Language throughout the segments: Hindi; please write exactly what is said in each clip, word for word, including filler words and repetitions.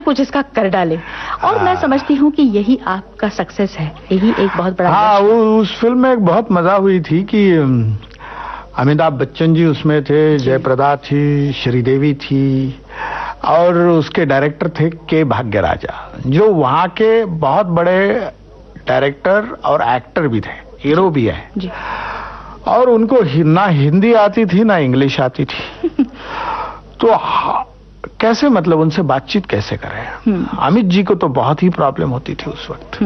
कुछ इसका कर डाले। और मैं समझती हूँ कि यही आपका सक्सेस है, यही एक बहुत बड़ा। हाँ, उस फिल्म में एक बहुत मजा हुई थी कि अमिताभ बच्चन जी उसमें थे, जयप्रदा थी, श्रीदेवी थी और उसके डायरेक्टर थे के भाग्यराजा, जो वहाँ के बहुत बड़े डायरेक्टर और एक्टर भी थे, हीरो भी है जी। और उनको ना हिंदी आती थी ना इंग्लिश आती थी तो कैसे मतलब उनसे बातचीत कैसे करें। अमित जी को तो बहुत ही प्रॉब्लम होती थी उस वक्त,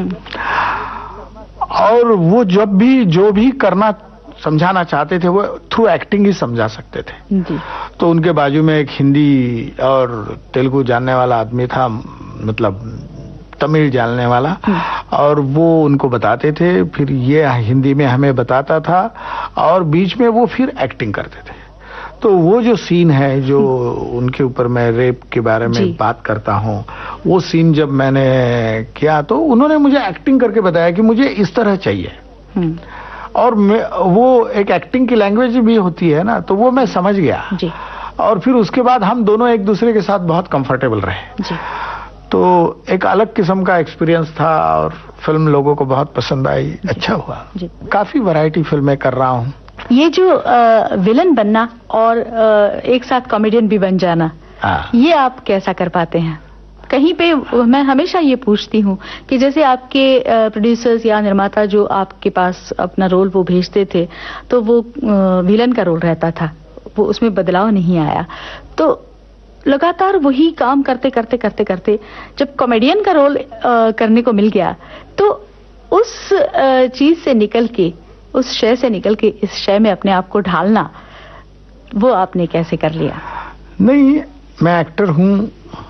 और वो जब भी जो भी करना समझाना चाहते थे वो थ्रू एक्टिंग ही समझा सकते थे जी। तो उनके बाजू में एक हिंदी और तेलुगु जानने वाला आदमी था, मतलब तमिल जानने वाला, और वो उनको बताते थे, फिर ये हिंदी में हमें बताता था और बीच में वो फिर एक्टिंग करते थे। तो वो जो सीन है जो उनके ऊपर मैं रेप के बारे में बात करता हूँ, वो सीन जब मैंने किया तो उन्होंने मुझे एक्टिंग करके बताया कि मुझे इस तरह चाहिए, और मैं वो एक एक्टिंग की लैंग्वेज भी होती है ना, तो वो मैं समझ गया जी। और फिर उसके बाद हम दोनों एक दूसरे के साथ बहुत कंफर्टेबल रहे जी। तो एक अलग किस्म का एक्सपीरियंस था और फिल्म लोगों को बहुत पसंद आई, अच्छा हुआ जी। काफी वैरायटी फिल्में कर रहा हूँ। ये जो आ, विलन बनना और आ, एक साथ कॉमेडियन भी बन जाना, ये आप कैसा कर पाते हैं? कहीं पे मैं हमेशा ये पूछती हूँ कि जैसे आपके प्रोड्यूसर्स या निर्माता जो आपके पास अपना रोल वो भेजते थे तो वो विलन का रोल रहता था, वो उसमें बदलाव नहीं आया, तो लगातार वही काम करते करते करते करते जब कॉमेडियन का रोल करने को मिल गया तो उस चीज से निकल के, उस शय से निकल के इस शय में अपने आप को ढालना, वो आपने कैसे कर लिया? नहीं, मैं एक्टर हूँ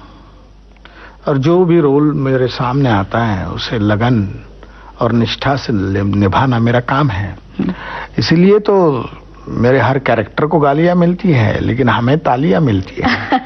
और जो भी रोल मेरे सामने आता है उसे लगन और निष्ठा से निभाना मेरा काम है। इसीलिए तो मेरे हर कैरेक्टर को गालियां मिलती है लेकिन हमें तालियां मिलती है।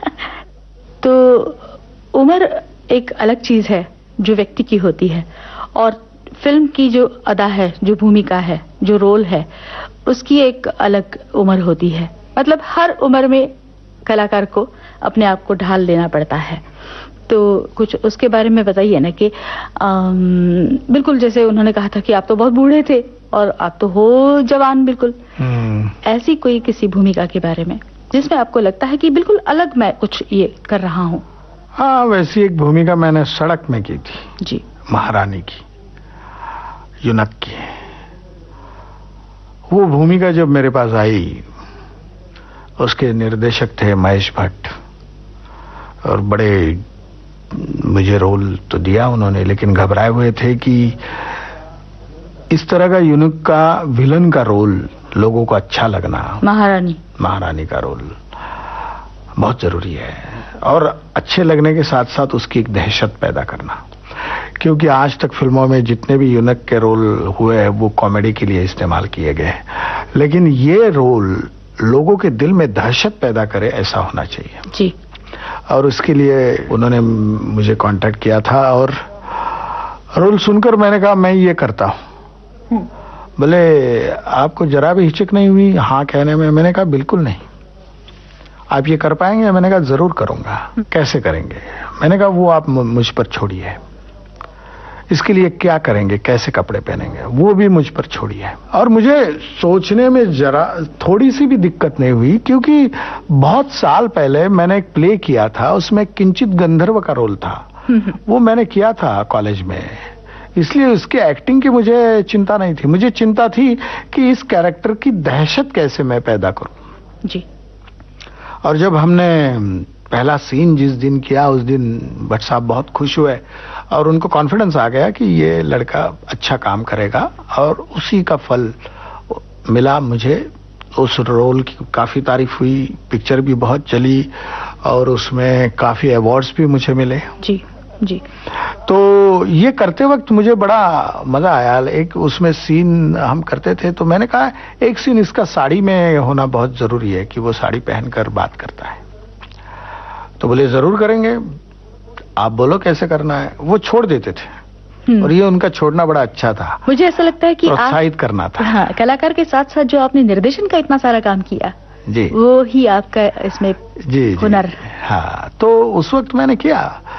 तो उम्र एक अलग चीज है जो व्यक्ति की होती है, और फिल्म की जो अदा है, जो भूमिका है, जो रोल है, उसकी एक अलग उम्र होती है। मतलब हर उम्र में कलाकार को अपने आप को ढाल लेना पड़ता है। तो कुछ उसके बारे में बताइए ना कि बिल्कुल जैसे उन्होंने कहा था कि आप तो बहुत बूढ़े थे और आप तो हो जवान बिल्कुल, ऐसी कोई किसी भूमिका के बारे में जिसमें आपको लगता है कि बिल्कुल अलग मैं कुछ ये कर रहा हूँ? हाँ, वैसी एक भूमिका मैंने सड़क में की थी जी, महारानी की, यूनक की। वो भूमिका जब मेरे पास आई, उसके निर्देशक थे महेश भट्ट, और बड़े मुझे रोल तो दिया उन्होंने, लेकिन घबराए हुए थे कि इस तरह का यूनिक का विलन का रोल लोगों को अच्छा लगना, महारानी महारानी का रोल बहुत जरूरी है, और अच्छे लगने के साथ साथ उसकी एक दहशत पैदा करना, क्योंकि आज तक फिल्मों में जितने भी यूनिक के रोल हुए हैं वो कॉमेडी के लिए इस्तेमाल किए गए, लेकिन ये रोल लोगों के दिल में दहशत पैदा करे ऐसा होना चाहिए जी। और उसके लिए उन्होंने मुझे कांटेक्ट किया था और रोल सुनकर मैंने कहा मैं ये करता हूँ। बोले आपको जरा भी हिचक नहीं हुई हाँ कहने में? मैंने कहा बिल्कुल नहीं। आप ये कर पाएंगे? मैंने कहा जरूर करूंगा। कैसे करेंगे? मैंने कहा वो आप मुझ पर छोड़िए, इसके लिए क्या करेंगे, कैसे कपड़े पहनेंगे, वो भी मुझ पर छोड़िए। और मुझे सोचने में जरा थोड़ी सी भी दिक्कत नहीं हुई, क्योंकि बहुत साल पहले मैंने एक प्ले किया था, उसमें किंचित गंधर्व का रोल था, वो मैंने किया था कॉलेज में, इसलिए उसके एक्टिंग की मुझे चिंता नहीं थी। मुझे चिंता थी कि इस कैरेक्टर की दहशत कैसे मैं पैदा करूं जी। और जब हमने पहला सीन जिस दिन किया उस दिन भट्ट साहब बहुत खुश हुए और उनको कॉन्फिडेंस आ गया कि ये लड़का अच्छा काम करेगा, और उसी का फल मिला मुझे। उस रोल की काफी तारीफ हुई, पिक्चर भी बहुत चली और उसमें काफी अवार्ड्स भी मुझे मिले जी जी। तो ये करते वक्त मुझे बड़ा मजा आया। एक उसमें सीन हम करते थे तो मैंने कहा एक सीन इसका साड़ी में होना बहुत जरूरी है कि वो साड़ी पहनकर बात करता है। तो बोले जरूर करेंगे, आप बोलो कैसे करना है। वो छोड़ देते थे और ये उनका छोड़ना बड़ा अच्छा था। मुझे ऐसा लगता है कि प्रोत्साहित करना था। हाँ, कलाकार के साथ साथ जो आपने निर्देशन का इतना सारा काम किया जी वो ही आपका इसमें जी हुनर। हाँ, तो उस वक्त मैंने किया